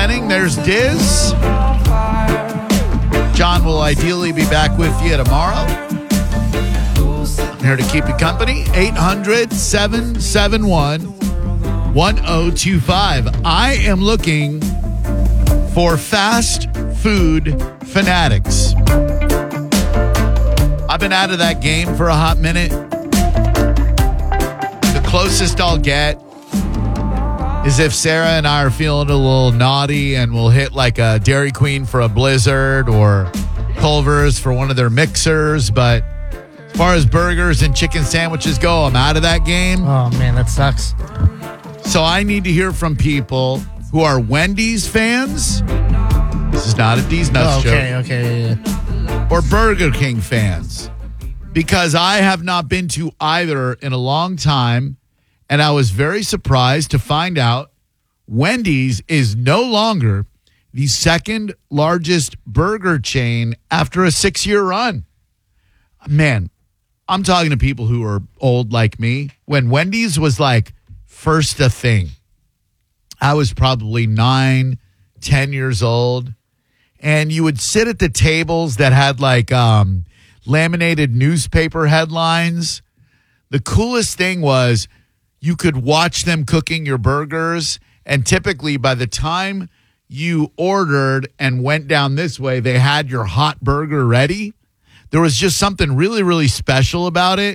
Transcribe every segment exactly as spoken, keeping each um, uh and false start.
There's Diz. John will ideally be back with you tomorrow. I'm here to keep you company. eight hundred, seven seven one, one oh two five. I am looking for fast food fanatics. I've been out of that game for a hot minute. The closest I'll get is if Sarah and I are feeling a little naughty and we'll hit like a Dairy Queen for a Blizzard or Culver's for one of their mixers. But as far as burgers and chicken sandwiches go, I'm out of that game. Oh, man, that sucks. So I need to hear from people who are Wendy's fans. This is not a D's Nuts oh, okay, joke. okay, yeah. Or Burger King fans. Because I have not been to either in a long time. And I was very surprised to find out Wendy's is no longer the second largest burger chain after a six-year run. Man, I'm talking to people who are old like me. When Wendy's was like first a thing, I was probably nine, ten years old. And you would sit at the tables that had like um, laminated newspaper headlines. The coolest thing was you could watch them cooking your burgers, and typically by the time you ordered and went down this way, they had your hot burger ready. There was just something really, really special about it.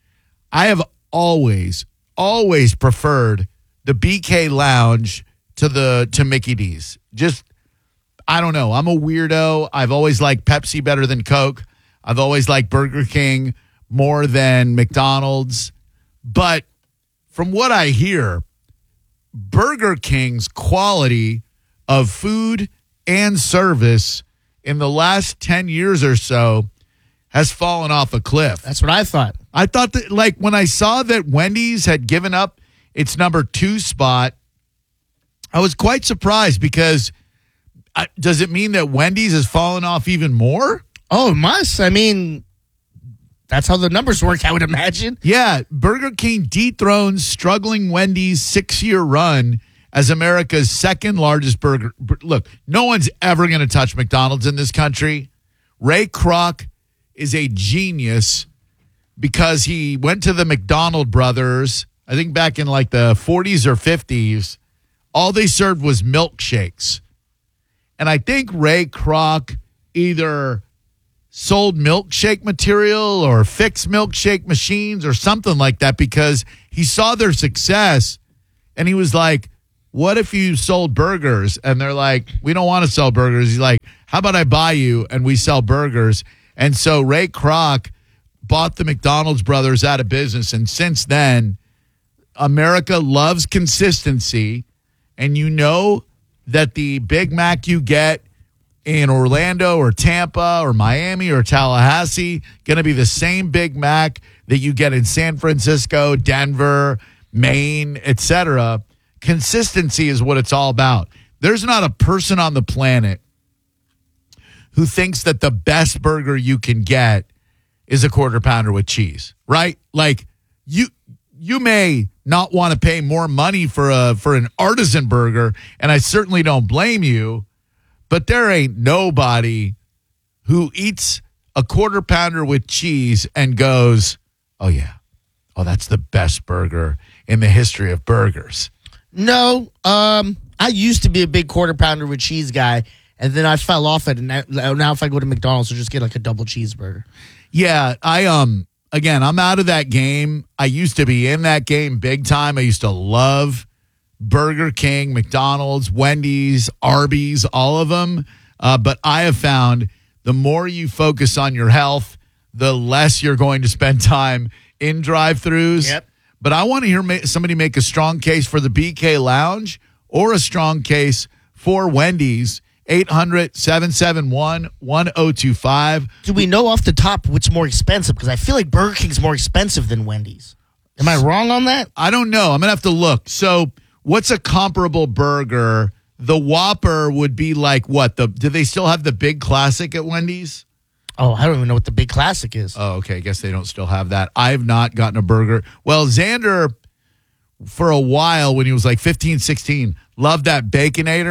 I have always, always preferred the B K Lounge to the to Mickey D's. Just, I don't know. I'm a weirdo. I've always liked Pepsi better than Coke. I've always liked Burger King more than McDonald's. But from what I hear, Burger King's quality of food and service in the last ten years or so has fallen off a cliff. That's what I thought. I thought that, like, when I saw that Wendy's had given up its number two spot, I was quite surprised because uh, does it mean that Wendy's has fallen off even more? Oh, it must. I mean, that's how the numbers work, I would imagine. Yeah, Burger King dethrones struggling Wendy's six-year run as America's second largest burger. Look, no one's ever going to touch McDonald's in this country. Ray Kroc is a genius because he went to the McDonald brothers, I think back in like the forties or fifties. All they served was milkshakes. And I think Ray Kroc either sold milkshake material or fixed milkshake machines or something like that because he saw their success and he was like, what if you sold burgers? And they're like, we don't want to sell burgers. He's like, how about I buy you and we sell burgers? And so Ray Kroc bought the McDonald's brothers out of business. And since then, America loves consistency. And you know that the Big Mac you get in Orlando or Tampa or Miami or Tallahassee going to be the same Big Mac that you get in San Francisco, Denver, Maine, et cetera. Consistency is what it's all about. There's not a person on the planet who thinks that the best burger you can get is a quarter pounder with cheese, right? Like you you may not want to pay more money for a for an artisan burger, and I certainly don't blame you. But there ain't nobody who eats a quarter pounder with cheese and goes, oh, yeah. Oh, that's the best burger in the history of burgers. No. Um, I used to be a big quarter pounder with cheese guy, and then I fell off it. And now, now if I go to McDonald's, I'll just get like a double cheeseburger. Yeah. I, um, again, I'm out of that game. I used to be in that game big time. I used to love Burger King, McDonald's, Wendy's, Arby's, all of them. Uh, but I have found the more you focus on your health, the less you're going to spend time in drive-thrus. Yep. But I want to hear ma- somebody make a strong case for the B K Lounge or a strong case for Wendy's. eight hundred, seven seven one, one oh two five. Do we know off the top what's more expensive? Because I feel like Burger King's more expensive than Wendy's. Am I wrong on that? I don't know. I'm going to have to look. So what's a comparable burger? The Whopper would be like what? The do they still have the Big Classic at Wendy's? Oh, I don't even know what the Big Classic is. Oh, okay. I guess they don't still have that. I've not gotten a burger. Well, Xander, for a while when he was like fifteen, sixteen, loved that Baconator.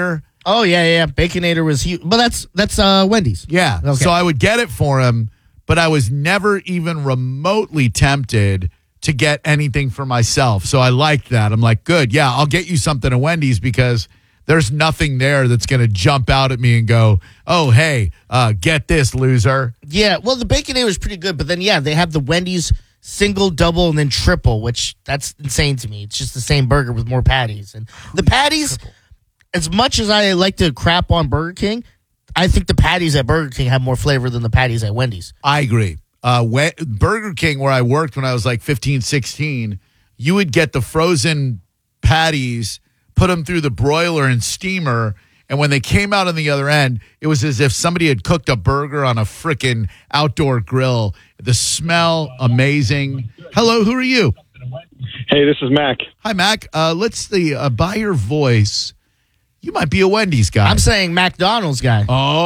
Oh yeah, yeah. Baconator was huge, but that's that's uh, Wendy's. Yeah. Okay. So I would get it for him, but I was never even remotely tempted to get anything for myself. So I liked that. I'm like, good. Yeah, I'll get you something at Wendy's because there's nothing there that's going to jump out at me and go, oh, hey, uh, get this, loser. Yeah, well, the Baconator was pretty good, but then yeah, they have the Wendy's single, double, and then triple, which that's insane to me. It's just the same burger with more patties, and the patties. Triple. As much as I like to crap on Burger King, I think the patties at Burger King have more flavor than the patties at Wendy's. I agree. Uh, we- Burger King, where I worked when I was like fifteen, sixteen, you would get the frozen patties, put them through the broiler and steamer, and when they came out on the other end, it was as if somebody had cooked a burger on a frickin' outdoor grill. The smell, amazing. Hello, who are you? Hey, this is Mac. Hi, Mac. Uh, let's see, uh, by your voice, you might be a Wendy's guy. I'm saying McDonald's guy.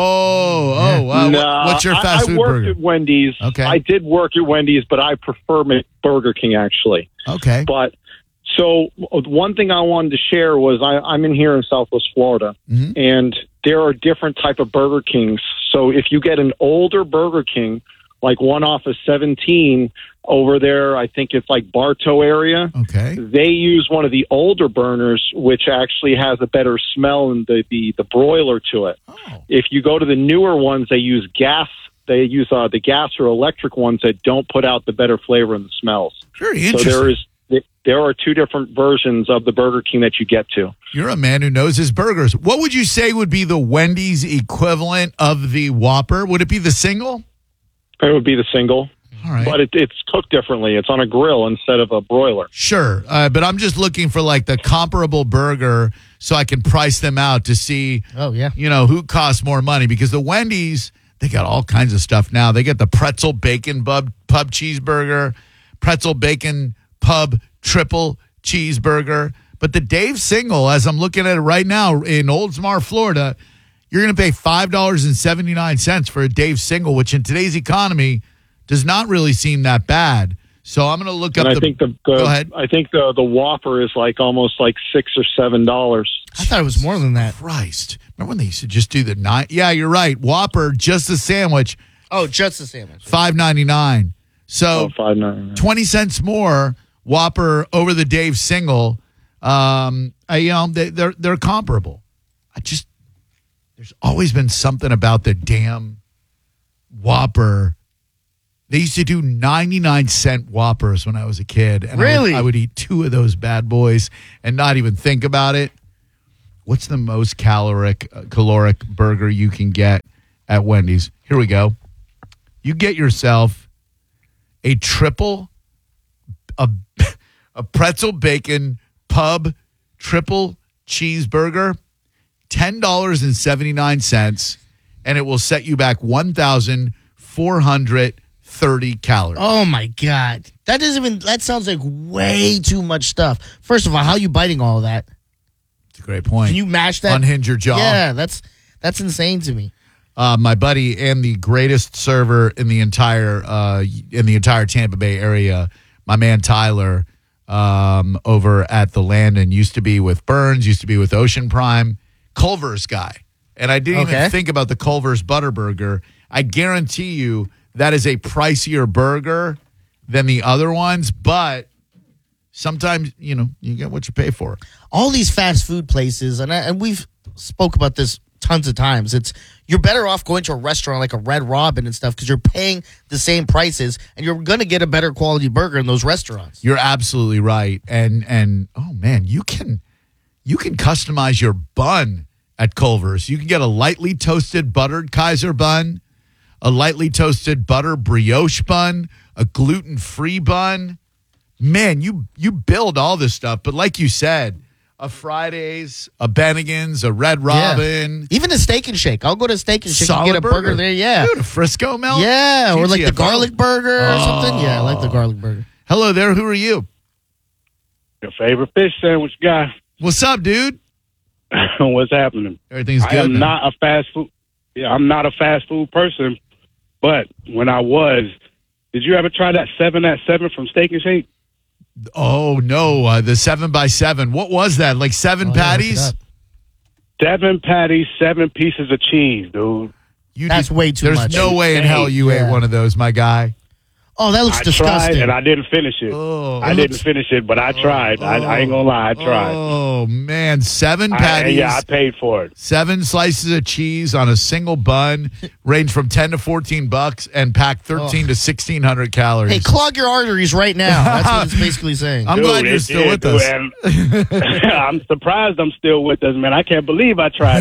Oh, oh. Uh, no, what, what's your fast I, I food worked burger? at Wendy's. Okay. I did work at Wendy's, but I prefer Burger King, actually. Okay. But so one thing I wanted to share was I, I'm in here in Southwest Florida, mm-hmm. and there are different type of Burger Kings. So if you get an older Burger King, like one off of seventeen over there, I think it's like Bartow area. Okay. They use one of the older burners, which actually has a better smell and the, the, the broiler to it. Oh. If you go to the newer ones, they use gas. They use uh, the gas or electric ones that don't put out the better flavor and the smells. Very So interesting. there is there are two different versions of the Burger King that you get to. You're a man who knows his burgers. What would you say would be the Wendy's equivalent of the Whopper? Would it be the single? It would be the single. All right. But it, it's cooked differently. It's on a grill instead of a broiler. Sure. Uh, but I'm just looking for like the comparable burger so I can price them out to see, Oh yeah. you know, who costs more money. Because the Wendy's, they got all kinds of stuff now. They got the pretzel bacon pub, pub cheeseburger, pretzel bacon pub triple cheeseburger. But the Dave single, as I'm looking at it right now in Oldsmar, Florida, you're going to pay five dollars and seventy-nine cents for a Dave single, which in today's economy does not really seem that bad. So I'm going to look And up I the. think the, go the ahead. I think the the Whopper is like almost like six or seven dollars. I thought it was more than that. Christ. Remember when they used to just do the nine? Yeah, you're right. Whopper, just a sandwich, Oh, just the sandwich. five ninety-nine. So Oh, five ninety-nine. twenty cents more Whopper over the Dave single. Um, I, you know, they, they're they're comparable. I just there's always been something about the damn Whopper. They used to do ninety-nine cent Whoppers when I was a kid. And I Really? would, I would eat two of those bad boys and not even think about it. What's the most caloric uh, caloric burger you can get at Wendy's? Here we go. You get yourself a triple, a, a pretzel bacon pub triple cheeseburger, ten dollars and seventy-nine cents, and it will set you back one thousand four hundred thirty calories. Oh my god, that doesn't even. That sounds like way too much stuff. First of all, how are you biting all of that? It's a great point. Can you mash that? Unhinge your jaw. Yeah, that's that's insane to me. Uh, my buddy and the greatest server in the entire uh, in the entire Tampa Bay area, my man Tyler, um, over at the Landon, used to be with Burns, used to be with Ocean Prime, Culver's guy, and I didn't Okay. even think about the Culver's Butterburger. I guarantee you that is a pricier burger than the other ones, but sometimes you know you get what you pay for. All these fast food places, and I, and we've spoke about this tons of times. It's you're better off going to a restaurant like a Red Robin and stuff because you're paying the same prices and you're going to get a better quality burger in those restaurants. You're absolutely right. And and oh man, you can you can customize your bun at Culver's. You can get a lightly toasted buttered Kaiser bun, a lightly toasted butter brioche bun, a gluten-free bun. Man, you you build all this stuff, but like you said, a Fridays, a Bennigan's, a Red Robin, Even a Steak and Shake. I'll go to Steak and Shake solid and get a burger, there. Yeah. Dude, a Frisco melt. Yeah, or like the G T F O. garlic burger or something. Yeah, I like the Oh. garlic burger. Hello there. Who are you? Your favorite fish sandwich guy. What's up, dude? What's happening? Everything's I good. am man. not a fast food. Yeah, I'm not a fast food person. But when I was, did you ever try that seven at seven from Steak and Shake? Oh no, uh, the seven by seven. What was that? Like seven Oh, yeah, look it patties? up. Seven patties, seven pieces of cheese, dude. You That's way too There's much. no way in hell you Yeah. ate one of those, my guy. Oh, that looks I disgusting. tried and I didn't finish it. Oh, I it didn't looks- finish it, but I tried. I, I ain't gonna lie, I tried. Oh man, seven I, patties. yeah, I paid for it. Seven slices of cheese on a single bun, range from ten to fourteen bucks, and pack thirteen to sixteen hundred calories. Hey, clog your arteries right now. That's what it's basically saying. I'm Dude, glad you're it still did, with dude, us. and I'm surprised I'm still with us, man. I can't believe I tried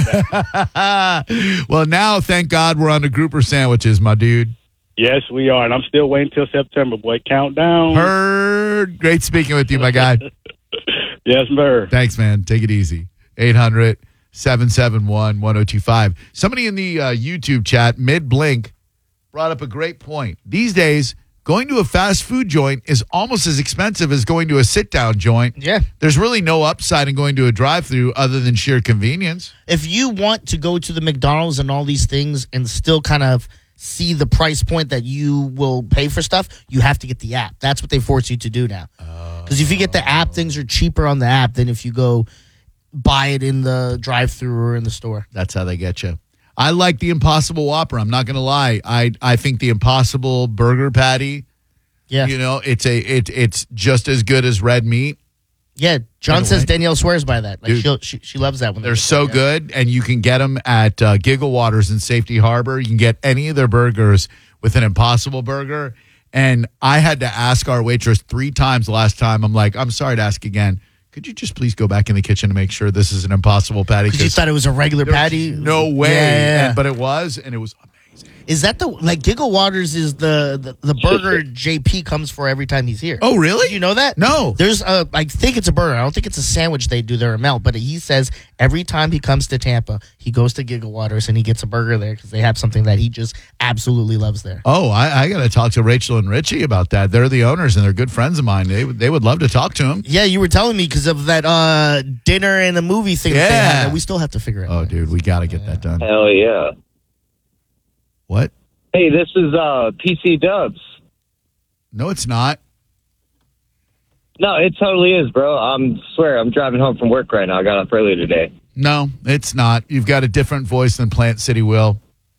that. Well, now thank God we're on to grouper sandwiches, my dude. Yes, we are, and I'm still waiting till September, boy. Countdown. Heard. Great speaking with you, my guy. Yes, sir. Thanks, man. Take it easy. eight hundred, seven seven one, one oh two five. Somebody in the uh, YouTube chat, mid blink, brought up a great point. These days, going to a fast food joint is almost as expensive as going to a sit down joint. Yeah. There's really no upside in going to a drive through other than sheer convenience. If you want to go to the McDonald's and all these things and still kind of see the price point that you will pay for stuff, you have to get the app. That's what they force you to do now. Because if you get the app, things are cheaper on the app than if you go buy it in the drive-through or in the store. That's how they get you. I like the Impossible Whopper. I'm not going to lie. I I think the Impossible Burger Patty, Yeah. you know, it's a it it's just as good as red meat. Yeah. John By the says way- Danielle swears by that. Like Dude. she'll, she she loves that one. They're so good, and you can get them at uh, Giggle Waters in Safety Harbor. You can get any of their burgers with an Impossible Burger. And I had to ask our waitress three times last time. I'm like, I'm sorry to ask again. Could you just please go back in the kitchen to make sure this is an Impossible Patty? Because you thought it was a regular there's patty. No way. Yeah, yeah, yeah. And- but it was, and it was amazing. Is that the like Giggle Waters is the, the the burger J P comes for every time he's here? Oh, really? Did you know that? No. There's a I think it's a burger. I don't think it's a sandwich they do there at Melt, but he says every time he comes to Tampa, he goes to Giggle Waters and he gets a burger there because they have something that he just absolutely loves there. Oh, I, I got to talk to Rachel and Richie about that. They're the owners, and they're good friends of mine. They would they would love to talk to them. Yeah, you were telling me because of that uh, dinner and a movie thing. that they Yeah. had that we still have to figure out. Oh, dude, we got to get that done. Hell yeah. What? Hey, this is uh, P C Dubs. No, it's not. No, it totally is, bro. I'm swear I'm driving home from work right now. I got up early today. No, it's not. You've got a different voice than Plant City Will.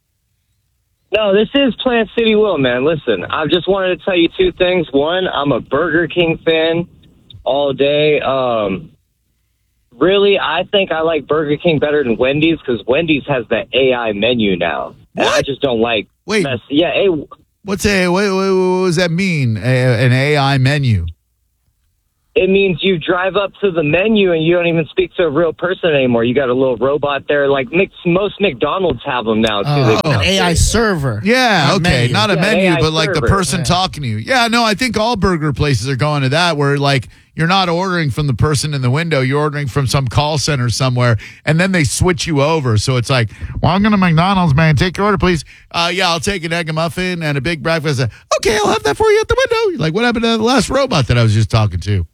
No, this is Plant City Will, man. Listen, I just wanted to tell you two things. One, I'm a Burger King fan all day. Um, really, I think I like Burger King better than Wendy's because Wendy's has that A I menu now. And I just don't like. Wait. mess- Yeah, hey, What's a what, what, what does that mean? A, an A I menu? it means you drive up to the menu and you don't even speak to a real person anymore. You got a little robot there. Like Mc, most McDonald's have them now too. Uh, They- an A I server. Yeah, Not okay, menu. not a Yeah, menu, A I but like the server. person Yeah. talking to you. Yeah, no, I think all burger places are going to that, where like you're not ordering from the person in the window, you're ordering from some call center somewhere, and then they switch you over. So it's like, welcome to McDonald's, man. Take your order, please. Uh, yeah, I'll take an egg and muffin and a big breakfast. Okay, I'll have that for you at the window. You're like, what happened to the last robot that I was just talking to?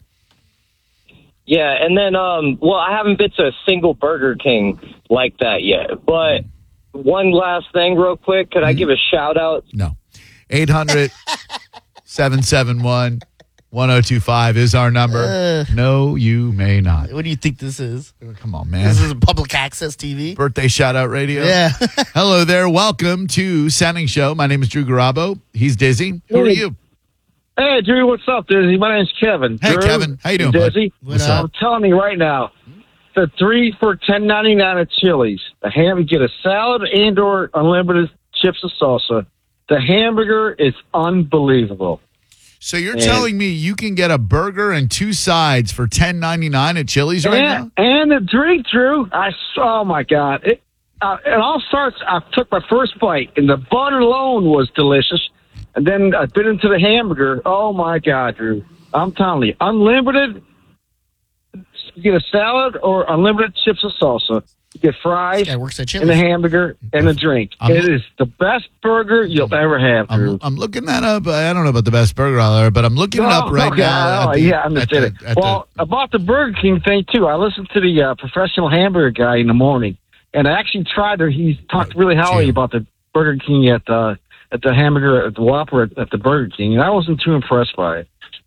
Yeah, and then, um, well, I haven't been to a single Burger King like that yet. But one last thing, real quick, could I give a shout out? No. eight hundred, seven seven one, one oh two five is our number. Uh. No, you may not. What do you think this is? Come on, man. This is public access T V. Birthday shout out radio. Yeah. Hello there. Welcome to Sounding Show. My name is Drew Garabo. He's Dizzy. Who are you? Hey, Drew, what's up, Dizzy? My name's Kevin. Hey, Drew, Kevin. How you doing, Dizzy? bud? What's up? I'm telling you right now, the three for ten ninety nine at Chili's. The ham, you get a salad and or unlimited chips and salsa. The hamburger is unbelievable. So you're And- telling me you can get a burger and two sides for ten ninety-nine at Chili's right and, now? and the drink, Drew. I oh my god! It, uh, it all starts. I took my first bite, and the bun alone was delicious. And then I bit into the hamburger. Oh my god, Drew! I'm telling you, unlimited. You get a salad or unlimited chips and salsa. You get fries This guy works at and a Chili's. hamburger and a drink. I'm- it is the best burger you'll ever have, Drew. I'm, I'm looking that up. I don't know about the best burger out there, but I'm looking it up right okay, now. oh, at the- yeah, I'm at just the- kidding. at the- Well, about the Burger King thing too. I listened to the uh, professional hamburger guy in the morning, and I actually tried to. He talked really highly Jim. about the Burger King at the at the hamburger at the Whopper at, at the Burger King, and I wasn't too impressed by it.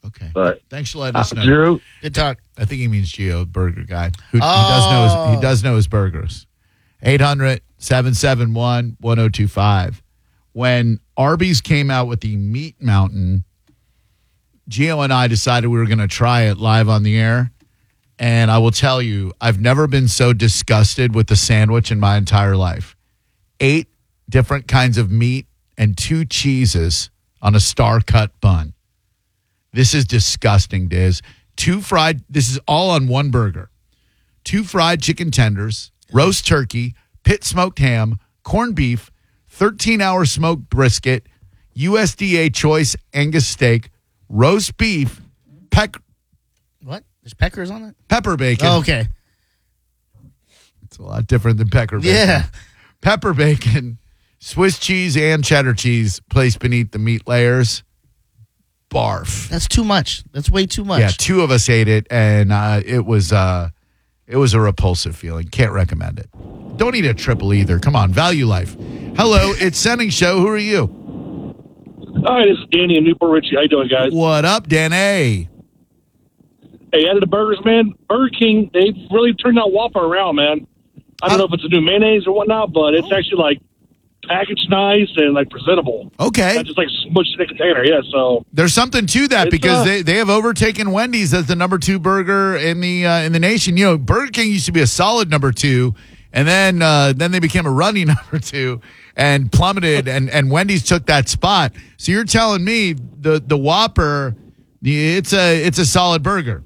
Okay. But thanks for letting uh, us know. Drew, Good talk. I think he means Geo, burger guy. Who, Oh. he does know his, he does know his burgers. eight hundred, seven seven one, one oh two five. When Arby's came out with the Meat Mountain, Gio and I decided we were going to try it live on the air. And I will tell you, I've never been so disgusted with the sandwich in my entire life. Eight different kinds of meat and two cheeses on a star-cut bun. This is disgusting, Diz. Two fried, this is all on one burger. Two fried chicken tenders, roast turkey, pit smoked ham, corned beef, thirteen-hour smoked brisket, U S D A choice Angus steak, roast beef, peck, What? There's peckers on it? pepper bacon. Oh, okay. It's a lot different than pecker bacon. Yeah. Pepper bacon, Swiss cheese, and cheddar cheese placed beneath the meat layers. Barf. That's too much. That's way too much. Yeah, two of us ate it, and uh, it was uh, it was a repulsive feeling. Can't recommend it. Don't eat a triple either. Come on, value life. Hello, it's Sending Show. Who are you? Hi, this is Danny in Newport Richie. How you doing, guys? What up, Danny? Hey, out of the burgers, man, Burger King, they've really turned that Whopper around, man. I don't know if it's a new mayonnaise or whatnot, but it's actually, like, packaged nice and, like, presentable. Okay. Not just, like, smushed in a container, yeah, so. There's something to that It's, because uh, they, they have overtaken Wendy's as the number two burger in the uh, in the nation. You know, Burger King used to be a solid number two, and then uh, then they became a running number two and plummeted, and, and Wendy's took that spot. So you're telling me the the Whopper, it's a it's a solid burger.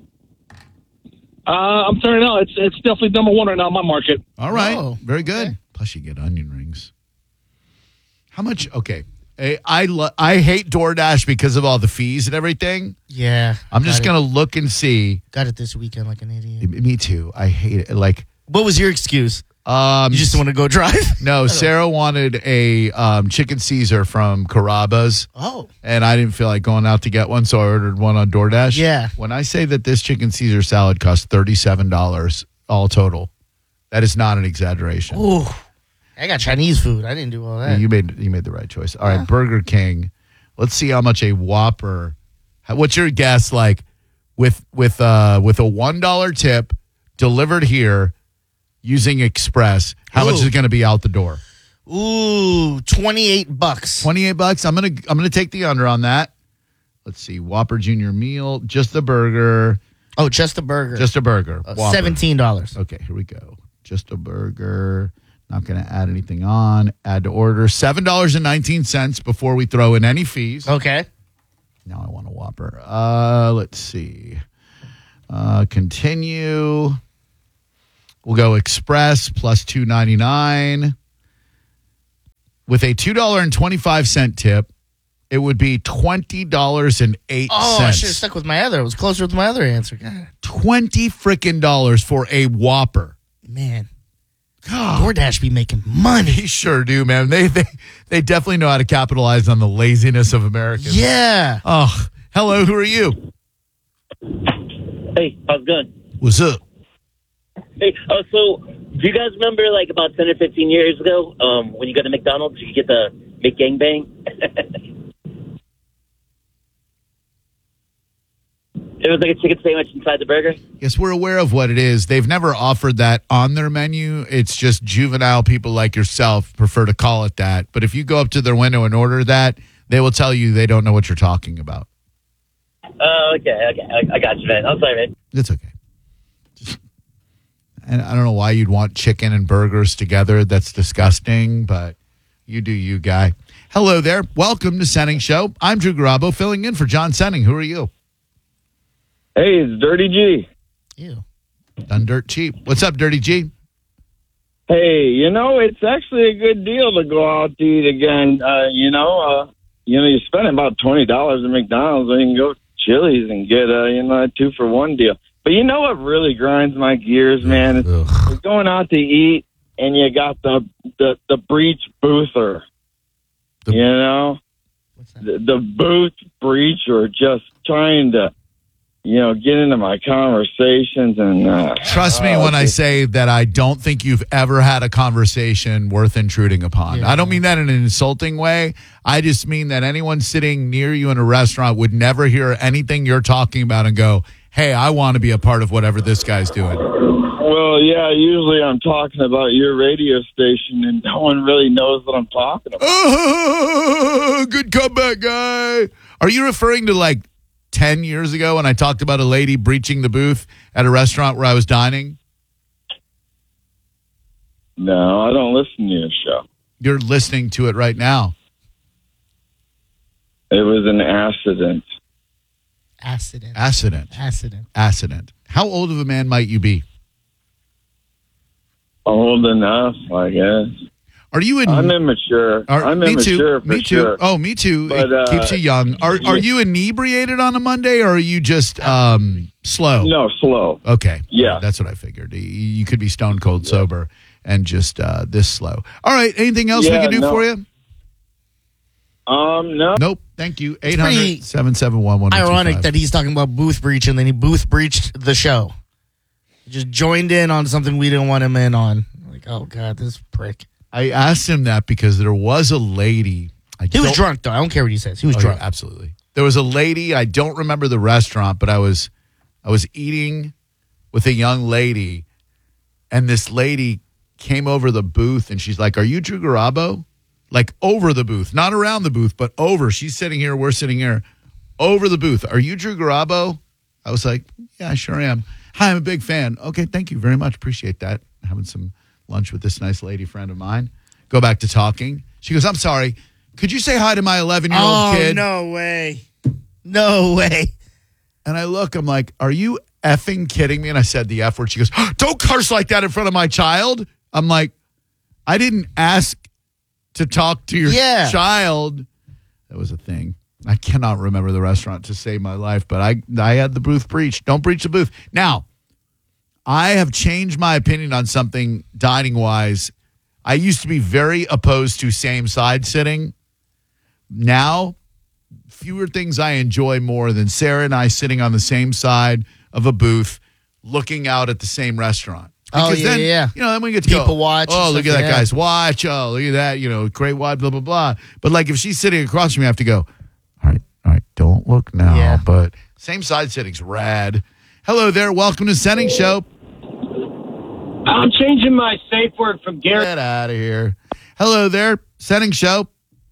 Uh, I'm sorry, no, it's it's definitely number one right now in my market. All right, Oh, very good. okay. Plus, you get onion rings. How much? Okay, I I, lo- I hate DoorDash because of all the fees and everything. Yeah. I'm just got gonna look and see. it. Got it this weekend like an idiot. Me too. I hate it. Like, What was your excuse? um, You just want to go drive? no. Sarah wanted a um, chicken Caesar from Carrabba's, Oh. and I didn't feel like going out to get one, so I ordered one on DoorDash. Yeah. When I say that this chicken Caesar salad cost thirty-seven dollars all total, that is not an exaggeration. Ooh. I got Chinese food. I didn't do all that. You made you made the right choice. All right, Burger King. Let's see how much a Whopper. how- What's your guess? Like with with uh with a one dollar tip delivered here using Express, how much Ooh. is it going to be out the door? Ooh, twenty-eight bucks. Twenty eight bucks. I'm gonna I'm gonna take the under on that. Let's see, Whopper Junior meal, just the burger, Oh, just a burger. just a burger. Uh, Whopper. seventeen dollars. Okay, here we go. Just a burger. Not going to add anything on. Add to order. seven dollars and nineteen cents before we throw in any fees. Okay. Now I want a Whopper. Uh, let's see. Uh, continue. We'll go Express plus two ninety-nine. With a two dollars and twenty-five cents tip, it would be twenty dollars and eight cents. Oh, I should have stuck with my other. It was closer with my other answer. God, twenty freaking dollars for a Whopper. man. God. DoorDash be making money. They sure do, man. They they they definitely know how to capitalize on the laziness of Americans. Yeah. Oh, hello. Who are you? Hey, how's it going? What's up? Hey, uh, so do you guys remember like about ten or fifteen years ago um, when you go to McDonald's, you could get the McGangbang? It was like a chicken sandwich inside the burger. Yes, we're aware of what it is. They've never offered that on their menu. It's just juvenile people like yourself prefer to call it that. But if you go up to their window and order that, they will tell you they don't know what you're talking about. Oh, okay, okay. I, I got you, man. I'm sorry, man. It's okay. Just- and I don't know why you'd want chicken and burgers together. That's disgusting, but you do you, guy. Hello there. Welcome to Senning Show. I'm Drew Garabo, filling in for John Senning. Who are you? hey, it's Dirty G. Ew. Done dirt cheap. What's up, Dirty G? Hey, you know, it's actually a good deal to go out to eat again. Uh, you know, uh, you know, you spend about twenty dollars at McDonald's, and you can go to Chili's and get a, you know, a two for one deal. But you know what really grinds my gears, man? It's, Ugh. it's going out to eat, and you got the the, the breach boother. The- you know, What's that? the, the booth breacher just trying to, you know, get into my conversations and uh, Trust me uh, when I just- say that I don't think you've ever had a conversation worth intruding upon. Yeah. I don't mean that in an insulting way. I just mean that anyone sitting near you in a restaurant would never hear anything you're talking about and go, hey, I want to be a part of whatever this guy's doing. Well, yeah, usually I'm talking about your radio station and no one really knows what I'm talking about. Oh, good comeback, guy. Are you referring to like ten years ago when I talked about a lady breaching the booth at a restaurant where I was dining? No, I don't listen to your show. You're listening to it right now. It was an accident. Accident. Accident. Accident. Accident. How old of a man might you be? Old enough, I guess. Are you in? I'm immature. Are, I'm me immature too. for Me too. sure. Oh, me too. But, it uh, keeps you young. Are Are you inebriated on a Monday, or are you just um, slow? No, slow. Okay. Yeah. That's what I figured. You- You could be stone cold sober and just uh, this slow. All right. Anything else we Yeah, can do no. for you? Um, no. Nope. Thank you. pretty eight hundred, seven seven one, one oh two five. Ironic that he's talking about booth breach and then he booth breached the show. He just joined in on something we didn't want him in on. Like, oh God, this prick. I asked him that because there was a lady. I He was don't- drunk though. I don't care what he says. He was Oh, drunk. yeah, absolutely. There was a lady. I don't remember the restaurant, but I was, I was eating with a young lady, and this lady came over the booth, and she's like, "Are you Drew Garabo?" Like over the booth, not around the booth, but over. She's sitting here. We're sitting here, over the booth. Are you Drew Garabo? I was like, "Yeah, I sure am." Hi, I'm a big fan. Okay, thank you very much. Appreciate that. Having some lunch with this nice lady friend of mine. Go back to talking. She goes, "I'm sorry. Could you say hi to my eleven-year-old Oh, kid?" no way. No way. And I look, I'm like, "Are you effing kidding me?" And I said the F word. She goes, "Don't curse like that in front of my child." I'm like, I didn't ask to talk to your Yeah. child. That was a thing. I cannot remember the restaurant to save my life, but I I had the booth breached. Don't breach the booth. Now, I have changed my opinion on something dining-wise. I used to be very opposed to same side sitting. Now, fewer things I enjoy more than Sarah and I sitting on the same side of a booth looking out at the same restaurant. Oh, Because yeah, then, yeah, yeah. You know, then we get to People go, watch Oh, and look stuff, at that yeah. guy's watch. Oh, look at that. You know, great watch, blah, blah, blah. But like if she's sitting across from me, I have to go, all right, all right, don't look now. Yeah. But same side sitting's rad. Hello there. Welcome to Setting Show. I'm changing my safe word from Gary. Get out of here. Hello there. Setting Show.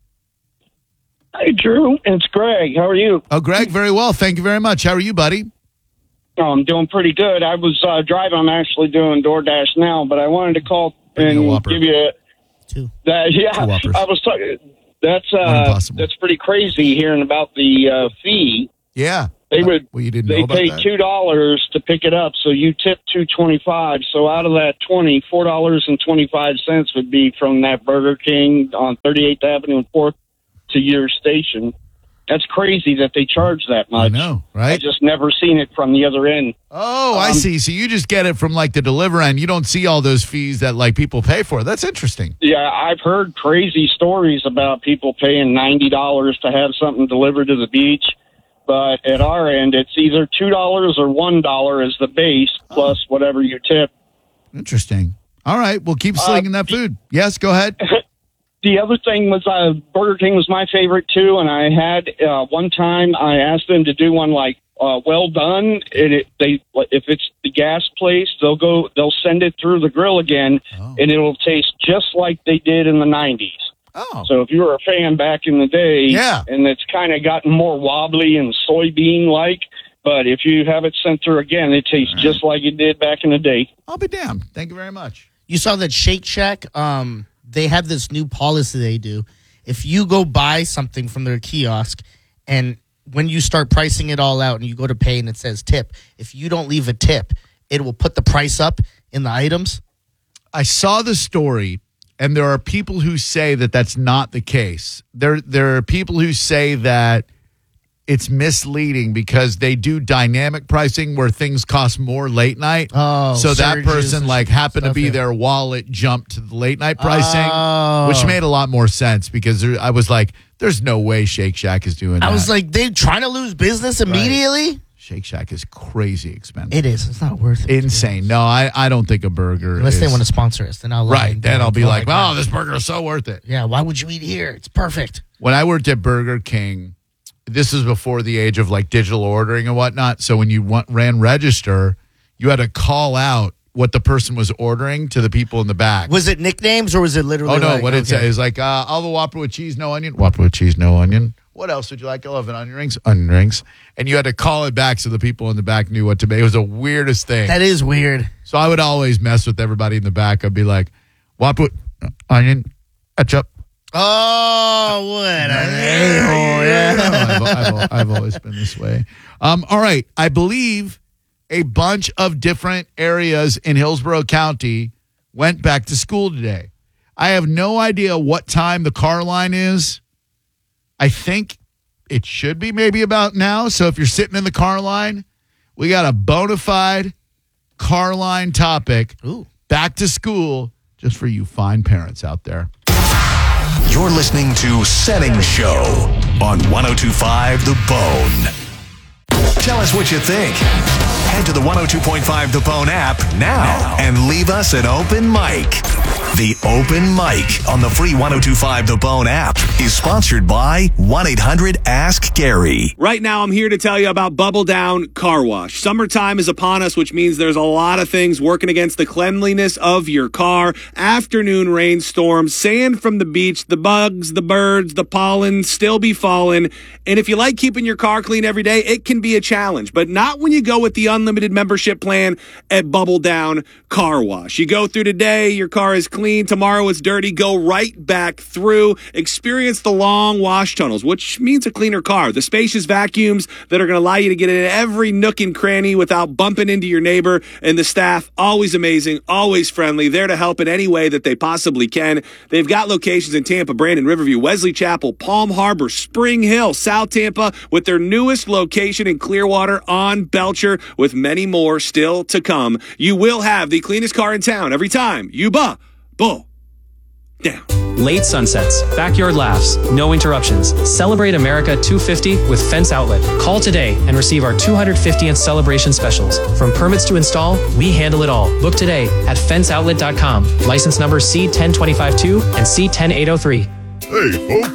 Hey, Drew, it's Greg. How are you? Oh, Greg, very well. Thank you very much. How are you, buddy? Oh, I'm doing pretty good. I was uh, driving. I'm actually doing DoorDash now, but I wanted to call Bring me a and Whopper. give you a, Two. that. Yeah, Two Whoppers. I was talking. That's One uh, Impossible. that's pretty crazy hearing about the uh, fee. Yeah. They Uh, would. well, you didn't they know about pay that? two dollars to pick it up, so you tip two twenty five. So out of that twenty, four dollars and twenty five cents would be from that Burger King on Thirty Eighth Avenue and Fourth to your station. That's crazy that they charge that I much. know, I right? just never seen it from the other end. Oh, I Um, see. So you just get it from like the deliver end. You don't see all those fees that like people pay for. That's interesting. Yeah, I've heard crazy stories about people paying ninety dollars to have something delivered to the beach. But at our end, it's either two dollars or one dollar as the base plus whatever you tip. Interesting. All right. Well, keep Uh, slinging that food. Yes, go ahead. The other thing was uh, Burger King was my favorite too, and I had uh, one time I asked them to do one like uh, well done. And it, they if it's the gas place, they'll go they'll send it through the grill again, Oh. and it'll taste just like they did in the nineties. Oh. So if you were a fan back in the day, Yeah. and it's kind of gotten more wobbly and soybean like, but if you have it sent through again, it tastes just like it did back in the day. I'll be damned. Thank you very much. You saw that Shake Shack, um, they have this new policy they do. If you go buy something from their kiosk and when you start pricing it all out and you go to pay and it says tip, if you don't leave a tip, it will put the price up in the items. I saw the story, and there are people who say that that's not the case. There, there are people who say that it's misleading because they do dynamic pricing where things cost more late night. Oh, so that surges person and like happened to stuff, be yeah. their wallet jumped to the late night pricing, Oh. which made a lot more sense because there, I was like, "There's no way Shake Shack is doing that." I was like, they trying to lose business immediately? Shake Shack is crazy expensive. It is. It's not worth it. Insane. No, I, I don't think a burger Unless is, they want to sponsor us, then I'll lie right. and Then go, I'll be oh like, my God. oh, this burger is so worth it. Yeah, why would you eat here? It's perfect. When I worked at Burger King, this is before the age of like digital ordering and whatnot. So when you want, ran register, you had to call out what the person was ordering to the people in the back. Was it nicknames or was it literally? Oh, no. like, what it okay. said is like, uh, I'll have a Whopper with cheese, no onion. Whopper with cheese, no onion. What else would you like? I'll have an onion rings. Onion rings. And you had to call it back so the people in the back knew what to make. It was the weirdest thing. That is weird. So I would always mess with everybody in the back. I'd be like, Whopper with uh, onion, ketchup. Oh, what an a-hole. Yeah. I've, I've, I've always been this way. Um, all right. I believe a bunch of different areas in Hillsborough County went back to school today. I have no idea what time the car line is. I think it should be maybe about now. So if you're sitting in the car line, we got a bona fide car line topic. Ooh. Back to school just for you fine parents out there. You're listening to Setting Show on one oh two point five The Bone. Tell us what you think. Head to the one oh two point five The Bone app now and leave us an open mic. The Open Mic on the free one oh two point five The Bone app is sponsored by one eight hundred ask Gary. Right now, I'm here to tell you about Bubble Down Car Wash. Summertime is upon us, which means there's a lot of things working against the cleanliness of your car. Afternoon rainstorms, sand from the beach, the bugs, the birds, the pollen still be falling. And if you like keeping your car clean every day, it can be a challenge, but not when you go with the unlimited membership plan at Bubble Down Car Wash. You go through today, your car is clean. Tomorrow it's dirty. Go right back through. Experience the long wash tunnels, which means a cleaner car. The spacious vacuums that are going to allow you to get in every nook and cranny without bumping into your neighbor. And the staff, always amazing, always friendly, there to help in any way that they possibly can. They've got locations in Tampa, Brandon, Riverview, Wesley Chapel, Palm Harbor, Spring Hill, South Tampa, with their newest location in Clearwater on Belcher, with many more still to come. You will have the cleanest car in town every time you buy. Bull down. Late sunsets, backyard laughs, no interruptions. Celebrate America two fifty with Fence Outlet. Call today and receive our two hundred fiftieth celebration specials. From permits to install, we handle it all. Look today at fence outlet dot com. License number C one zero two five two and C one zero eight zero three. Hey, folks,